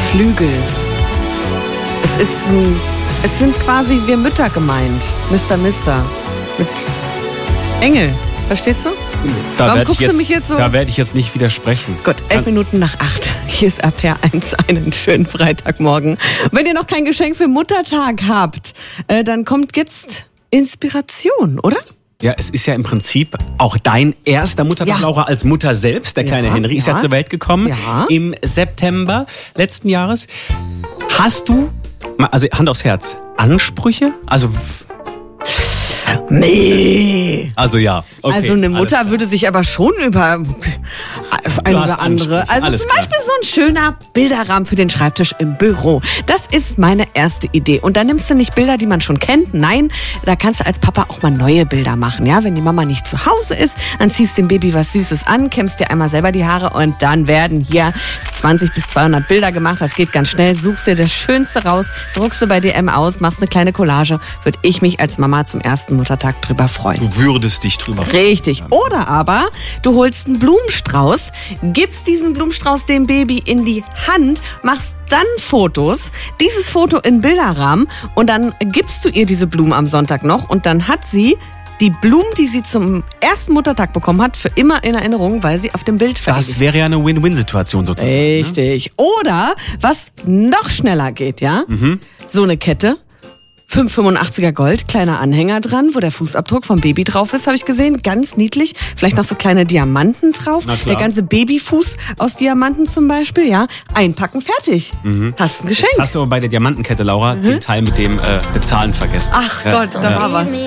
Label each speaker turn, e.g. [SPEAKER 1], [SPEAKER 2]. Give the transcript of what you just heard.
[SPEAKER 1] Flügel. Es sind quasi wir Mütter gemeint. Mister. Mit Engel. Verstehst du?
[SPEAKER 2] Da
[SPEAKER 1] Warum guckst du mich jetzt so?
[SPEAKER 2] Da werde ich jetzt nicht widersprechen.
[SPEAKER 1] Gut, 11 Minuten nach 8. Hier ist RPR1, einen schönen Freitagmorgen. Wenn ihr noch kein Geschenk für Muttertag habt, dann kommt jetzt Inspiration, oder?
[SPEAKER 2] Ja, es ist ja im Prinzip auch dein erster Muttertag, Laura, als Mutter selbst. Der kleine Henry ist ja zur Welt gekommen im September letzten Jahres. Hast du, also Hand aufs Herz, Ansprüche? Also
[SPEAKER 1] nee.
[SPEAKER 2] Also ja. Okay,
[SPEAKER 1] also eine Mutter würde sich aber schon über das eine oder andere. Also zum Beispiel so ein schöner Bilderrahmen für den Schreibtisch im Büro. Das ist meine erste Idee. Und da nimmst du nicht Bilder, die man schon kennt. Nein, da kannst du als Papa auch mal neue Bilder machen. Ja, wenn die Mama nicht zu Hause ist, dann ziehst du dem Baby was Süßes an, kämmst dir einmal selber die Haare und dann werden hier 20 bis 200 Bilder gemacht. Das geht ganz schnell. Suchst dir das Schönste raus, druckst du bei DM aus, machst eine kleine Collage. Würde ich mich als Mama zum ersten Muttertag drüber freuen.
[SPEAKER 2] Du würdest dich drüber freuen.
[SPEAKER 1] Richtig. Oder aber du holst einen Blumenstrauß, gibst diesen Blumenstrauß dem Baby in die Hand, machst dann Fotos, dieses Foto in Bilderrahmen und dann gibst du ihr diese Blumen am Sonntag noch und dann hat sie die Blumen, die sie zum ersten Muttertag bekommen hat, für immer in Erinnerung, weil sie auf dem Bild verewigt.
[SPEAKER 2] Das wäre ja eine Win-Win-Situation sozusagen.
[SPEAKER 1] Richtig. Ne? Oder, was noch schneller geht, ja? So eine Kette. 5,85er Gold, kleiner Anhänger dran, wo der Fußabdruck vom Baby drauf ist, habe ich gesehen. Ganz niedlich. Vielleicht noch so kleine Diamanten drauf. Der ganze Babyfuß aus Diamanten zum Beispiel, ja. Einpacken, fertig. Hast ein Geschenk.
[SPEAKER 2] Jetzt hast du aber bei der Diamantenkette, Laura, den Teil mit dem Bezahlen vergessen.
[SPEAKER 1] Ach Gott, da war was.